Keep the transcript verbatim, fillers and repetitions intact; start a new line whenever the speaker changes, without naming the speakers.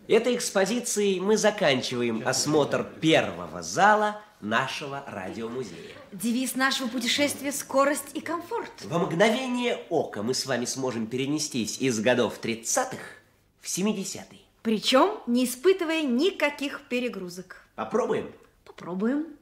Этой экспозицией мы заканчиваем осмотр первого зала нашего радиомузея.
Девиз нашего путешествия – скорость и комфорт.
Во мгновение ока мы с вами сможем перенестись из годов тридцатых в семидесятые.
Причем не испытывая никаких перегрузок.
Попробуем?
Попробуем.